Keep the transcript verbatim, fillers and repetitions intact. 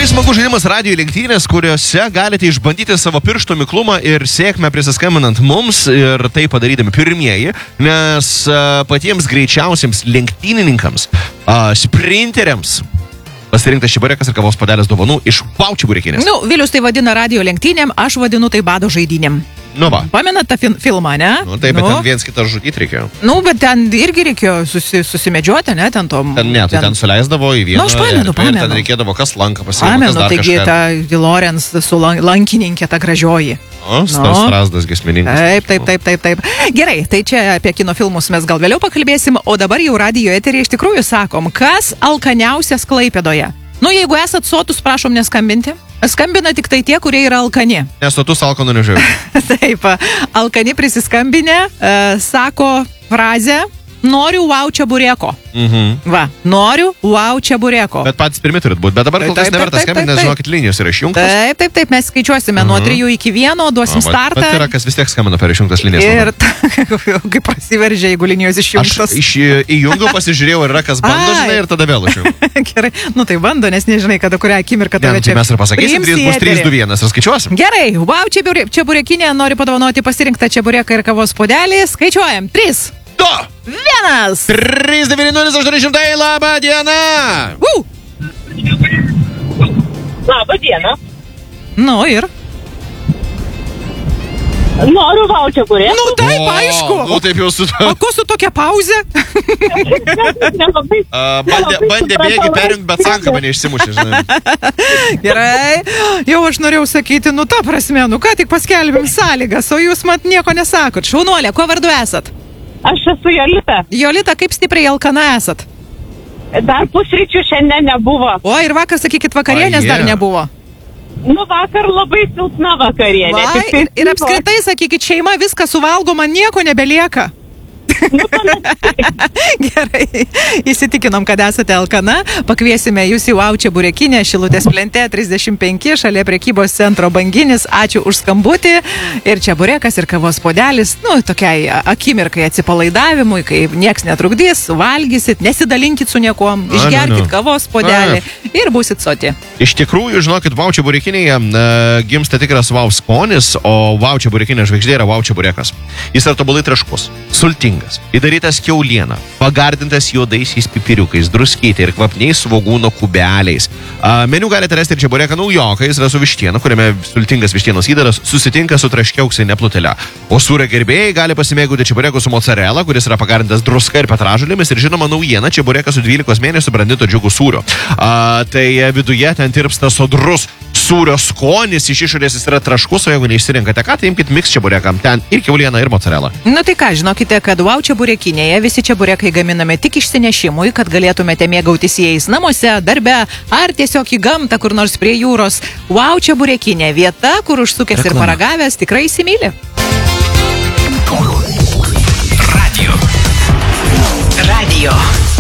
Labai smagus žaidimas radijo lenktynės, kuriuose galite išbandyti savo piršto miklumą ir sėkmę prisiskambinant mums ir tai padarydami pirmieji, nes uh, patiems greičiausiems lenktynininkams, uh, sprinteriams pasirinktas čiburekas ir kavos puodelis dovanų iš Wow čiburekinės. Nu, Vilius tai vadina radijo lenktynėm, aš vadinu tai bado žaidynėm. Nu va. Pamenat tą fin filmą, ne? Nu, taip, bet nu. ten viens kitą žudyti reikėjo. Nu, bet ten irgi reikėjo susi, susimedžioti, ne? Ten, to, ten ne, tai ten, ten suleisdavo į vieną. Nu, aš pamenu, pamenu. Ir ten reikėdavo kas lanką pasiimti. Pamenu, taigi ta Lawrence su lankininkė, ta gražioji. O, stas strazdas gesmininkas. Taip, taip, taip, taip, taip. Gerai, tai čia apie kino filmus mes gal vėliau pakalbėsim, o dabar jau radijo eterį iš tikrųjų sakom, kas alkaniausias Klaipėdoje? Nu, jeigu esat sotus, prašom neskambinti. Skambina tik tai tie, kurie yra alkani. Nesotus alkanų nežiūrėjau. Taip, alkani prisiskambinę, uh, sako frazę, noriu wow čiabureko. Mhm. Va, noriu wow čiabureko. Bet patys pirmi turit būti, bet dabar kol kas neverta skambinti, nes žinokit, linijos yra išjungtos. Taip, taip, taip, mes skaičiuosime uh-huh. nuo trijų iki vieno, duosim o, startą. Bet yra, kas vis tiek skambina per išjungtas linijas. Ir kai prasiveržia, jeigu linijos išjungtos. Aš iš, įjungiau, pasižiūrėjau, ar yra kas bando, žinai, ir tada vėl išjungiu. Gerai, nu tai bando, nes nežinai, kada kurią akimirką tave čia. Tai mes ir pasakysim, trys bus trys du vienas ir skaičiuosim. Gerai, wow čiaburekinė, nori padovanoti pasirinktą čiabureką ir kavos puodelį. Skaičiuojam. trys du vienas trys devyni nulis aštuoni šimtai, labą dieną! Uh! Labą dieną. Nu ir? Noriu wow čiabureko. Nu taip, o, aišku. Nu taip jau su... O ko su tokia pauzė? uh, bandė, bandė bėgi perjungti, bet sanka mane išsimušė, žinai. Gerai. Jau aš norėjau sakyti, nu ta prasme, nu ką tik paskelbėm sąlygas, o jūs mat nieko nesakot. Šaunuolė, kuo vardu esat? Aš esu Jolita. Jolita, kaip stipriai alkana esat? Dar pusryčių šiandien nebuvo. O, ir vakar, sakykit, vakarienės A, yeah. dar nebuvo. Nu, vakar labai silpna vakarienė. Va, ir, ir apskritai, sakykit, šeima viską suvalgo, man nieko nebelieka. Nu, Gerai, įsitikinom, kad esate alkana. Pakviesime jūs į wow čiaburekinę, Šilutės plente trisdešimt penki, šalia prekybos centro Banginis. Ačiū už skambutį. Ir čiaburekas, ir kavos puodelis, nu, tokiai akimirkai atsipalaidavimui, kai nieks netrukdys, valgysit, nesidalinkit su niekuom, išgerkit kavos puodelį ir būsit soti. Iš tikrųjų, žinokit, wow čiaburekinėje uh, gimsta tikras wow skonis, o wow čiaburekinė žvaigždė yra wow čiaburekas. Jis yra tobulai traškus, sultingas, įdarytas kiauliena, pagardintas juodaisiais pipiriukais, druskytė ir kvapniais svogūno kubeliais. Uh, meniu galite rasti ir čiabureką naujoką, jis yra su vištiena, kuriame sultingas vištienos įdaras susitinka su traškiauksinė plutele. O sūrio gerbėjai gali pasimėgauti čiabureku su mozzarella, kuris yra pagardintas druska ir petražolėmis, ir žinoma naujiena čiaburekas su dvylikos mėnesių brandinto džiugų sūriu. Uh, tai viduje ten tirpsta sodrus sūrio skonis, iš išorės jis yra traškus, o jeigu neišsirinkate ką, tai imkit mix čiaburekam. Ten ir kiauliena, ir mozzarella. Na tai ką, žinokite, kad wow čiaburekinėje visi čiaburekai gaminame tik išsinešimui, kad galėtumėte mėgautis jais namuose, darbe ar tiesiog į gamtą kur nors prie jūros. Wow čiaburekinė vieta, kur užsukęs ir paragavęs tikrai įsimyli. Radio. Radio.